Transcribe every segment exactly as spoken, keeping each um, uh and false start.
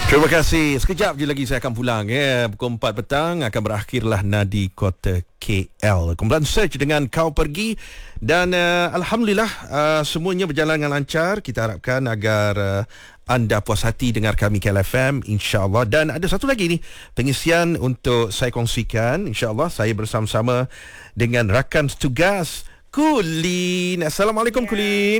Terima kasih. Sekejap je lagi saya akan pulang. Ya. Pukul empat petang akan berakhirlah Nadi Kota K L. Kumpulan Search dengan Kau Pergi. Dan uh, Alhamdulillah uh, semuanya berjalan dengan lancar. Kita harapkan agar uh, anda puas hati dengar kami K L F M, insyaAllah. Dan ada satu lagi ni, pengisian untuk saya kongsikan. InsyaAllah saya bersama-sama dengan rakan tugas Kulin. Assalamualaikum, ya. Kulin.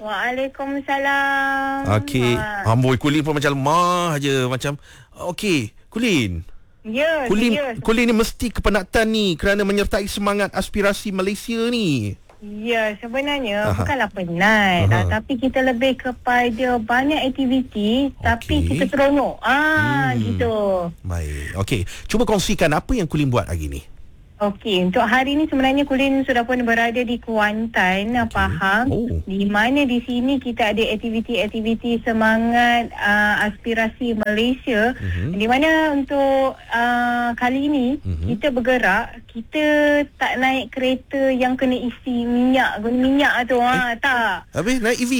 Waalaikumsalam. Okey. Amboi, Kulin pun macam lemah je. Macam, okey. Kulin. Ya, Kulin, ya. Kulin ni mesti kepenatan ni kerana menyertai semangat aspirasi Malaysia ni. Ya, sebenarnya Aha. bukanlah penat. Aha. Uh, tapi kita lebih kepada banyak aktiviti. Okay. Tapi kita seronok. Ah, hmm. gitu. Baik. Okey. Cuba kongsikan apa yang Kulin buat hari ni. Okey, untuk hari ni sebenarnya Kulin sudah pun berada di Kuantan, okay. Pahang. Oh. Di mana di sini kita ada aktiviti-aktiviti semangat uh, aspirasi Malaysia. Uh-huh. Di mana untuk uh, kali ini uh-huh. kita bergerak, kita tak naik kereta yang kena isi minyak, guna minyak tu. Eh, ha, tak. Habis naik E V?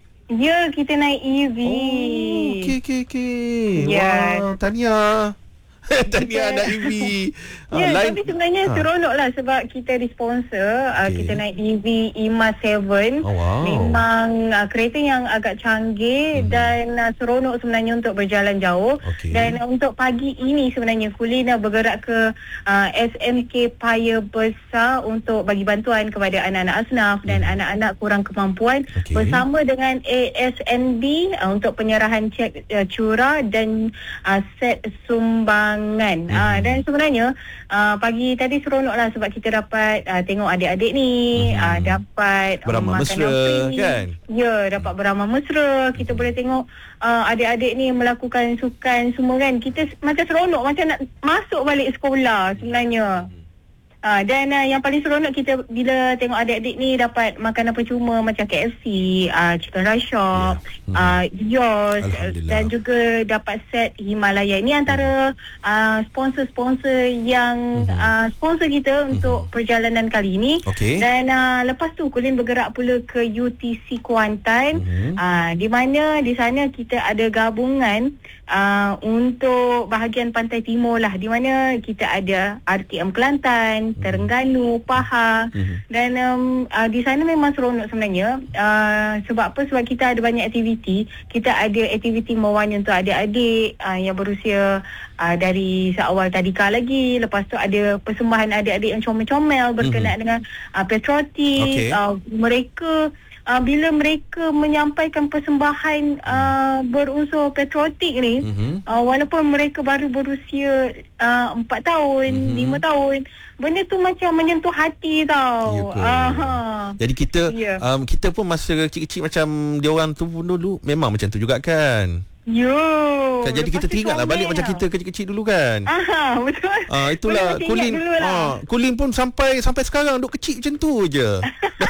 Ya, kita naik E V. Oh, okey, okey, okey. Yes. Wah, tahniah. Tahniah anak E V. Ya, uh, tapi sebenarnya ha. seronok lah sebab kita disponsor. Okay. Uh, kita naik E V I M A tujuh. Oh, wow. Memang uh, kereta yang agak canggih hmm. dan uh, seronok sebenarnya untuk berjalan jauh. Okay. Dan uh, untuk pagi ini sebenarnya Kulin uh, bergerak ke uh, S M K Paya Besar untuk bagi bantuan kepada anak-anak asnaf hmm. dan anak-anak kurang kemampuan. Okay. Bersama dengan A S N B uh, untuk penyerahan cek uh, curah dan uh, set sumbang. Hmm. Uh, dan sebenarnya uh, pagi tadi seronok lah sebab kita dapat uh, tengok adik-adik ni, hmm. uh, dapat beramah mesra kan? Ya, dapat beramah mesra. Kita hmm. boleh tengok uh, adik-adik ni melakukan sukan semua kan. Kita macam seronok, macam nak masuk balik sekolah sebenarnya. Uh, dan uh, yang paling seronok kita bila tengok adik-adik ni dapat makan apa cuma macam K F C, uh, Chicken Rice Shop, yeah. uh, Yos dan juga dapat set Himalaya. Ini antara uh, sponsor-sponsor yang mm-hmm. uh, sponsor kita mm-hmm. untuk perjalanan kali ini. Okay. Dan uh, lepas tu Kulin bergerak pula ke U T C Kuantan, mm-hmm. uh, di mana di sana kita ada gabungan uh, untuk bahagian pantai timur lah, di mana kita ada R T M Kelantan, Terengganu, Pahang mm-hmm. dan um, uh, di sana memang seronok sebenarnya. Uh, sebab apa? Sebab kita ada banyak aktiviti. Kita ada aktiviti mewarna untuk adik-adik uh, yang berusia uh, dari seawal tadika lagi. Lepas tu ada persembahan adik-adik yang comel-comel berkenaan mm-hmm. dengan uh, patriotik. Okay. Uh, mereka Uh, bila mereka menyampaikan persembahan uh, berunsur patriotik ni, mm-hmm. uh, walaupun mereka baru berusia uh, empat tahun, mm-hmm. lima tahun, benda tu macam menyentuh hati tau. Uh, Jadi kita yeah. um, kita pun masa kecil-kecil macam dia orang tu pun dulu memang macam tu juga kan? Yo. Kan, jadi kita teringatlah balik macam kita kecil-kecil dulu kan. Aha, betul. Ah, itulah Kulin. Ah, Kulin pun sampai sampai sekarang duk kecil macam tu je.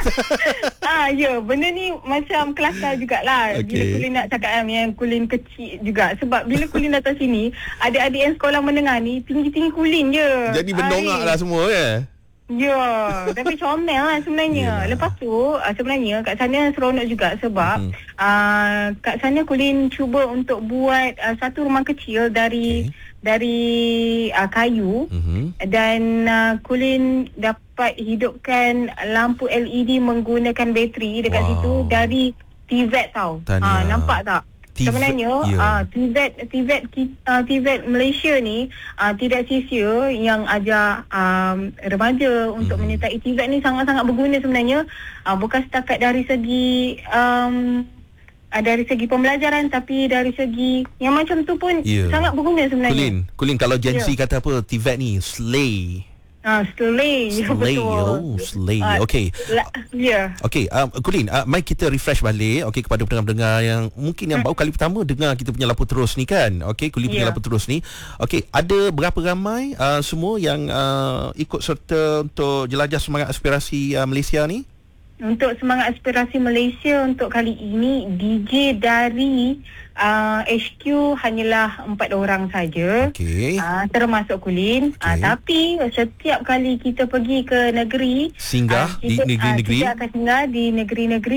ah, ya, benda ni macam kelakar jugalah. Okay. Bila Kulin nak cakap yang Kulin kecil juga. Sebab bila Kulin datang sini, adik-adik yang sekolah menengah ni tinggi-tinggi Kulin je. Jadi bendongak lah semua ya. Ya, tapi comel lah sebenarnya. Yeah. Lepas tu uh, sebenarnya kat sana seronok juga sebab mm-hmm. uh, kat sana Kulin cuba untuk buat uh, satu rumah kecil dari okay. dari uh, kayu mm-hmm. dan uh, Kulin dapat hidupkan lampu L E D menggunakan bateri dekat wow. situ dari T V E T tau. Uh, nampak tak? Sebenarnya yeah. uh, T V E T T V E T uh, T V E T Malaysia ni uh, tidak sia-sia yang ajar um, remaja untuk hmm. menyertai T V E T ni sangat-sangat berguna sebenarnya, uh, bukan setakat dari segi um, uh, dari segi pembelajaran tapi dari segi yang macam tu pun yeah. sangat berguna sebenarnya. Kulin, Kulin kalau Gen Z yeah. kata apa T V E T ni slay. Ah, slay. Slay. Betul. Oh, slay. Uh, Okey. La- ya. Yeah. Okey, um, Kulin, uh, mari kita refresh balik okey kepada pendengar-pendengar yang mungkin yang hmm. baru kali pertama dengar kita punya Lapu Terus ni kan. Okey, Kulin yeah. punya Lapu Terus ni. Okey, ada berapa ramai uh, semua yang uh, ikut serta untuk jelajah semangat aspirasi uh, Malaysia ni? Untuk semangat aspirasi Malaysia untuk kali ini, D J dari uh, H Q hanyalah empat orang saja. Okay. Uh, termasuk Kulin. Okay. Uh, tapi setiap kali kita pergi ke negeri, singgah uh, kita, di negeri-negeri. Uh, kita akan singgah di negeri-negeri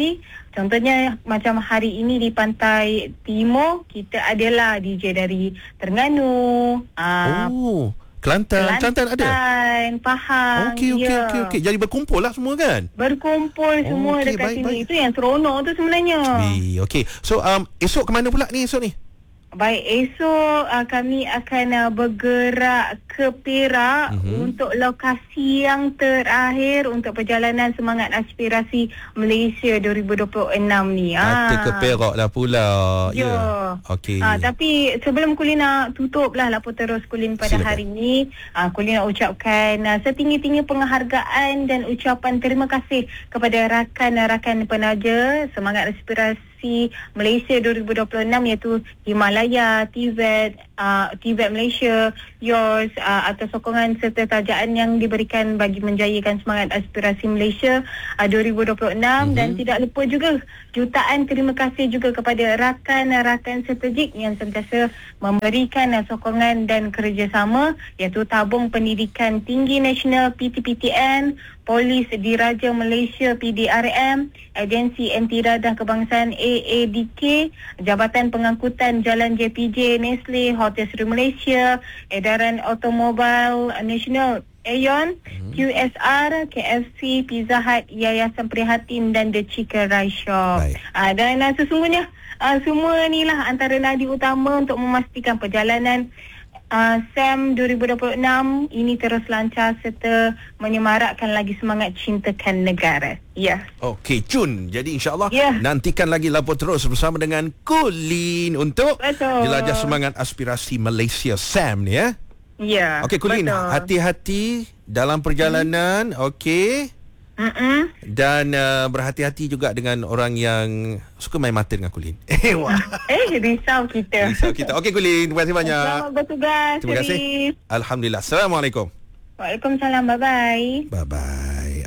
Contohnya macam hari ini di Pantai Timur, kita adalah D J dari Terengganu. Uh, Oh, Kelantan. Kelantan ada? Kelantan, Pahang. Okey, okey, ya. okey, okey. Jadi berkumpul lah semua kan? Berkumpul semua Okey, dekat baik, sini. baik. Itu yang seronok tu sebenarnya. Wih, okey. So, um, esok ke mana pula ni esok ni? Baik, esok uh, kami akan uh, bergerak ke Perak Mhm. untuk lokasi yang terakhir untuk perjalanan Semangat Aspirasi Malaysia dua ribu dua puluh enam ni. Kata ke Perak dah pula. Ya. Ya. Okey. Ah, tapi sebelum Kulin nak tutup lah Lapor Terus Kulin pada Silakan. hari ini, ah, Kulin nak ucapkan ah, setinggi-tinggi penghargaan dan ucapan terima kasih kepada rakan-rakan penaja Semangat Aspirasi Malaysia dua ribu dua puluh enam, iaitu Himalaya, T V E T, uh, T V E T Malaysia, Yours, uh, atas sokongan serta tajaan yang diberikan bagi menjayakan Semangat Aspirasi Malaysia uh, dua ribu dua puluh enam. Mm-hmm. Dan tidak lupa juga jutaan terima kasih juga kepada rakan-rakan strategik yang sentiasa memberikan uh, sokongan dan kerjasama, iaitu Tabung Pendidikan Tinggi Nasional P T P T N, Polis Diraja Malaysia P D R M, Agensi Anti Dadah Kebangsaan A A D K, Jabatan Pengangkutan Jalan J P J Nestle, Hotel Sri Malaysia, Edaran Automobil Nasional Aeon, hmm. Q S R, K F C, Pizza Hut, Yayasan Prihatin dan The Chicken Rice Shop. Uh, dan uh, sesungguhnya uh, semua inilah antara nadi utama untuk memastikan perjalanan Uh, S A M dua ribu dua puluh enam ini terus lancar serta menyemarakkan lagi semangat cintakan negara. Ya. Okey, Cun. Jadi insya-Allah yeah. nantikan lagi Lapor Terus bersama dengan Kulin untuk Betul. jelajah Semangat Aspirasi Malaysia S A M ni ya. Ya. Okey, Kulin, betul. hati-hati dalam perjalanan, hmm. okey. Mm-mm. Dan uh, berhati-hati juga dengan orang yang suka main mata dengan Kulin. Eh, wah. Eh, risau kita. Risau kita. Okey, Kulin, terima kasih banyak. Selamat bertugas. Terima kasih. Sherif. Alhamdulillah. Assalamualaikum. Waalaikumsalam. Bye-bye. Bye-bye.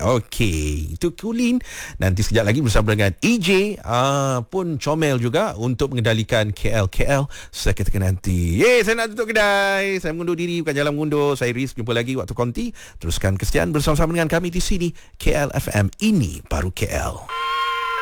Okey, itu Kulin. Nanti sekejap lagi bersama dengan E J uh, pun comel juga untuk mengendalikan K L. K L seketika nanti. Yeay, saya nak tutup kedai. Saya mengundur diri, bukan jalan mengundur. Saya Riz, jumpa lagi waktu konti. Teruskan kesetiaan bersama-sama dengan kami di sini. K L F M, ini baru K L.